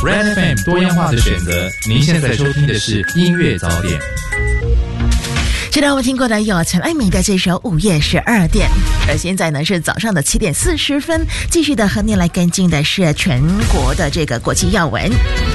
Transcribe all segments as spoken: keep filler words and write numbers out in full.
Red F M 多样化的选择，您现在收听的是音乐早点。 知道我们听过的有陈爱民的这首午夜十二点，而现在呢是早上的七点四十分，继续的和您来跟进的是全国的这个国际要闻。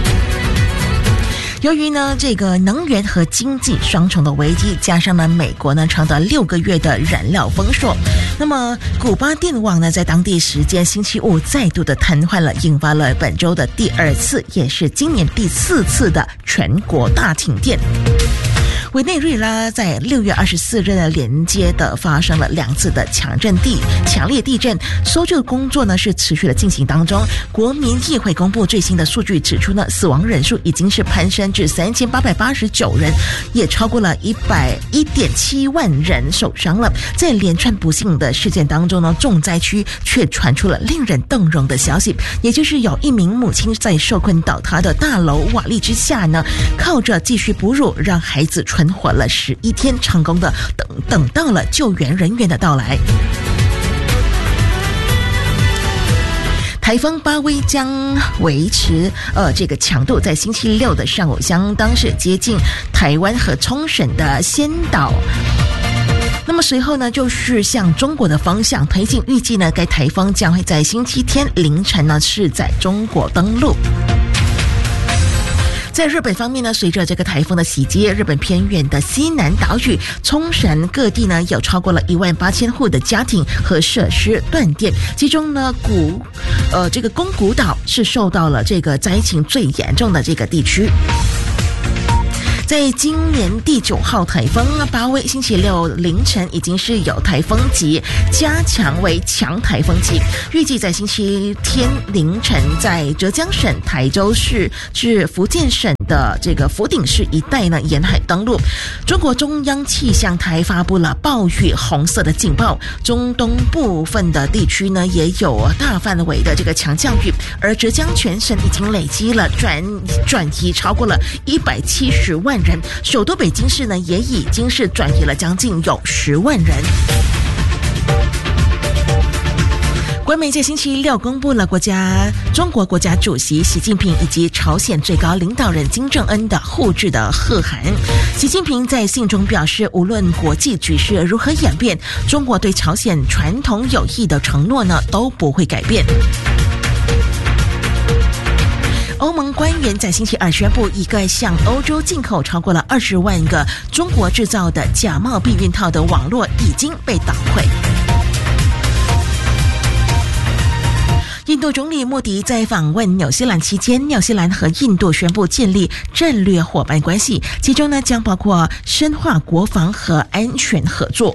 由于呢这个能源和经济双重的危机，加上呢美国呢长达六个月的燃料封锁，那么古巴电网呢在当地时间星期五再度的瘫痪了，引发了本周的第二次，也是今年第四次的全国大停电。委内瑞拉在六月二十四日呢连接的发生了两次的强震地强烈地震，搜救工作呢是持续的进行当中。国民议会公布最新的数据指出呢，死亡人数已经是攀升至三千八百八十九人，也超过了一百一点七万人受伤了。在连串不幸的事件当中呢，重灾区却传出了令人动容的消息，也就是有一名母亲在受困倒塌的大楼瓦砾之下呢，靠着继续哺乳让孩子存活了十一天，成功的等等到了救援人员的到来。台风巴威将维持呃这个强度，在星期六的上午相当是接近台湾和冲绳的仙岛。那么随后呢，就是向中国的方向推进，预计呢该台风将会在星期天凌晨呢是在中国登陆。在日本方面呢，随着这个台风的袭击，日本偏远的西南岛屿、冲绳各地呢，有超过了一万八千户的家庭和设施断电。其中呢，古呃这个宫古岛是受到了这个灾情最严重的这个地区。在今年第九号台风巴威，星期六凌晨已经是有台风级加强为强台风级，预计在星期天凌晨在浙江省台州市至福建省的这个福鼎市一带呢沿海登陆。中国中央气象台发布了暴雨红色的警报，中东部分的地区呢也有大范围的这个强降雨，而浙江全省已经累积了转转移超过了一百七十万人，首都北京市呢也已经是转移了将近有十万人。官媒在星期六公布了国家中国国家主席习近平以及朝鲜最高领导人金正恩的互致的贺函。习近平在信中表示，无论国际局势如何演变，中国对朝鲜传统友谊的承诺呢都不会改变。欧盟官员在星期二宣布，一个向欧洲进口超过了二十万个中国制造的假冒避孕套的网络已经被捣毁。印度总理莫迪在访问纽西兰期间，纽西兰和印度宣布建立战略伙伴关系，其中呢将包括深化国防和安全合作。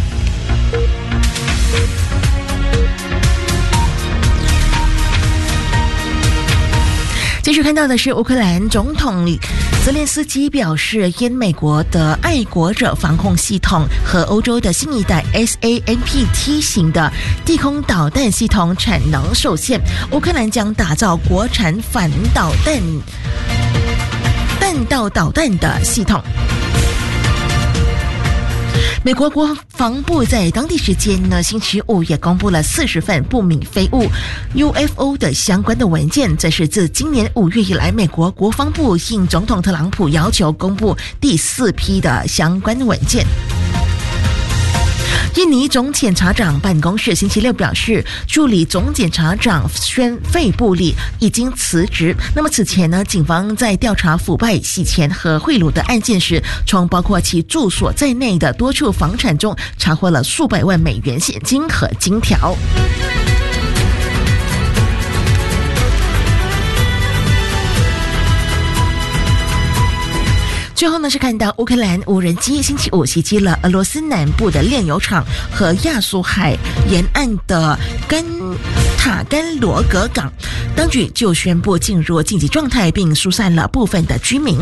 继续看到的是乌克兰总统泽连斯基表示，因美国的爱国者防空系统和欧洲的新一代 S A M P T 型的地空导弹系统产能受限，乌克兰将打造国产反导弹弹道导弹的系统。美国国防部在当地时间呢，星期五也公布了四十份不明飞物 U F O 的相关的文件。这是自今年五月以来，美国国防部应总统特朗普要求公布第四批的相关文件。印尼总检察长办公室星期六表示，助理总检察长宣费布里已经辞职。那么此前呢，警方在调查腐败、洗钱和贿赂的案件时，从包括其住所在内的多处房产中查获了数百万美元现金和金条。最后呢，是看到乌克兰无人机星期五袭击了俄罗斯南部的炼油厂和亚速海沿岸的甘塔甘罗格港，当局就宣布进入紧急状态，并疏散了部分的居民。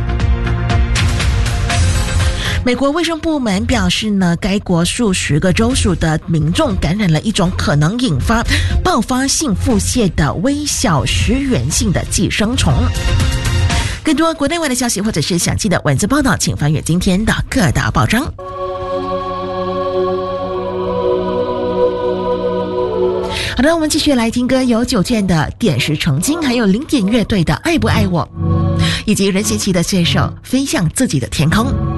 美国卫生部门表示呢，该国数十个州属的民众感染了一种可能引发爆发性腹泻的微小食源性的寄生虫。更多国内外的消息或者是详细的文字报道，请翻阅今天的各大报章。好好的，我们继续来听歌，有九件的《点石成金》，还有零点乐队的《爱不爱我》，以及任贤齐的这首《飞向自己的天空》。